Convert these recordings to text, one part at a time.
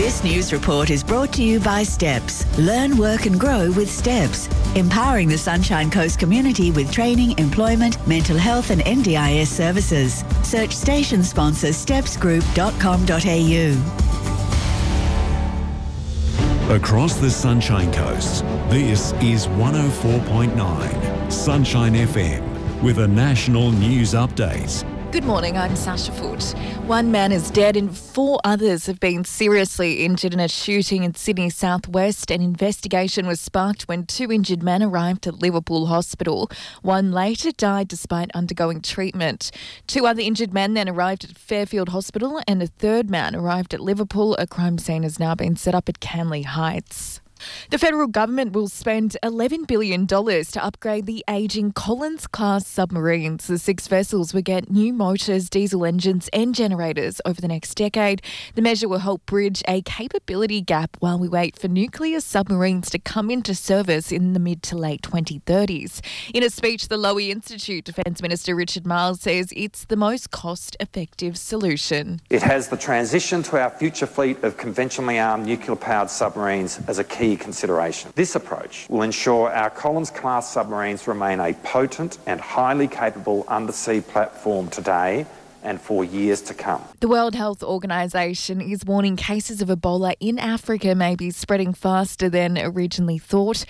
This news report is brought to you by Steps. Learn, work and grow with Steps. Empowering the Sunshine Coast community with training, employment, mental health and NDIS services. Search station sponsor stepsgroup.com.au. Across the Sunshine Coast, this is 104.9 Sunshine FM with a national news update. Good morning, I'm Sasha Foote. One man is dead and 4 others have been seriously injured in a shooting in Sydney southwest. An investigation was sparked when 2 injured men arrived at Liverpool Hospital. One later died despite undergoing treatment. 2 other injured men then arrived at Fairfield Hospital and a 3rd man arrived at Liverpool. A crime scene has now been set up at Canley Heights. The federal government will spend $11 billion to upgrade the ageing Collins-class submarines. The 6 vessels will get new motors, diesel engines and generators over the next decade. The measure will help bridge a capability gap while we wait for nuclear submarines to come into service in the mid to late 2030s. In a speech, the Lowy Institute Defence Minister Richard Marles says it's the most cost-effective solution. It has the transition to our future fleet of conventionally armed nuclear-powered submarines as a key consideration. This approach will ensure our Collins-class submarines remain a potent and highly capable undersea platform today and for years to come. The World Health Organization is warning cases of Ebola in Africa may be spreading faster than originally thought.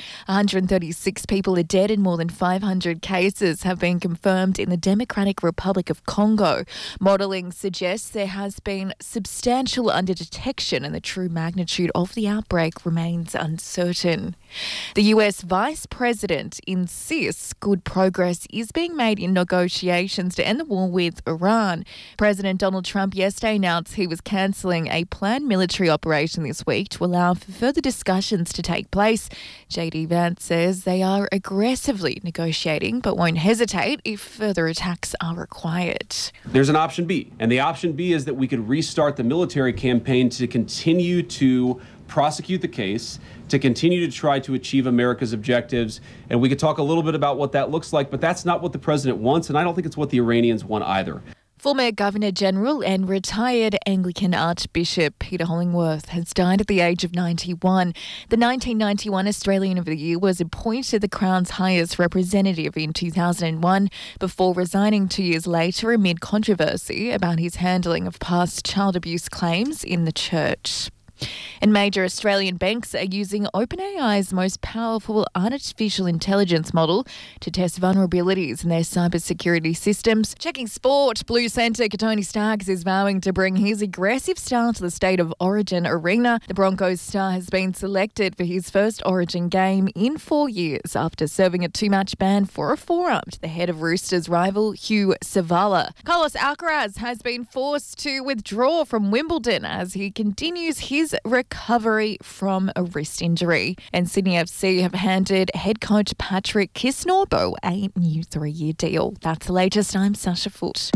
136 people are dead and more than 500 cases have been confirmed in the Democratic Republic of Congo. Modelling suggests there has been substantial underdetection and the true magnitude of the outbreak remains uncertain. The US Vice President insists good progress is being made in negotiations to end the war with Iran. President Donald Trump yesterday announced he was cancelling a planned military operation this week to allow for further discussions to take place. JD Vance says they are aggressively negotiating but won't hesitate if further attacks are required. There's an option B, and the option B is that we could restart the military campaign to continue to prosecute the case, to continue to try to achieve America's objectives. And we could talk a little bit about what that looks like, but that's not what the president wants, and I don't think it's what the Iranians want either. Former Governor-General and retired Anglican Archbishop Peter Hollingworth has died at the age of 91. The 1991 Australian of the Year was appointed the Crown's highest representative in 2001 before resigning 2 years later amid controversy about his handling of past child abuse claims in the church. And major Australian banks are using OpenAI's most powerful artificial intelligence model to test vulnerabilities in their cybersecurity systems. Checking sport, Blue centre Tony Starks is vowing to bring his aggressive style to the State of Origin arena. The Broncos star has been selected for his first Origin game in 4 years after serving a 2-match ban for a forearm to the head of Roosters rival Hugh Savala. Carlos Alcaraz has been forced to withdraw from Wimbledon as he continues his recovery from a wrist injury. And Sydney FC have handed head coach Patrick Kisnorbo a new 3-year deal. That's the latest. I'm Sasha Foote.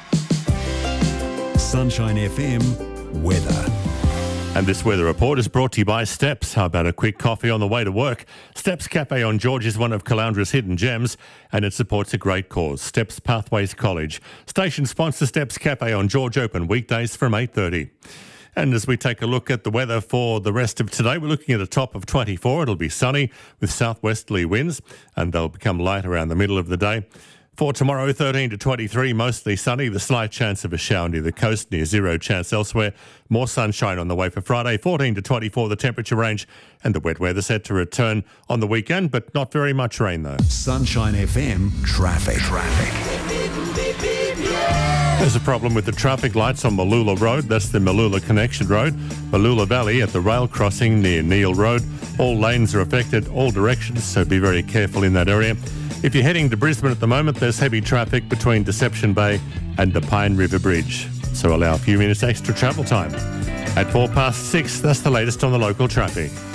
Sunshine FM weather. And this weather report is brought to you by Steps. How about a quick coffee on the way to work? Steps Cafe on George is one of Calandra's hidden gems and it supports a great cause. Steps Pathways College. Station sponsor Steps Cafe on George, open weekdays from 8:30. And as we take a look at the weather for the rest of today, we're looking at a top of 24. It'll be sunny with southwesterly winds and they'll become light around the middle of the day. For tomorrow, 13 to 23, mostly sunny. The slight chance of a shower near the coast, near zero chance elsewhere. More sunshine on the way for Friday, 14 to 24, the temperature range. And the wet weather set to return on the weekend, but not very much rain though. Sunshine FM traffic. There's a problem with the traffic lights on Malula Road. That's the Malula Connection Road. Malula Valley at the rail crossing near Neil Road. All lanes are affected, all directions, so be very careful in that area. If you're heading to Brisbane at the moment, there's heavy traffic between Deception Bay and the Pine River Bridge, so allow a few minutes extra travel time. At 6:04, that's the latest on the local traffic.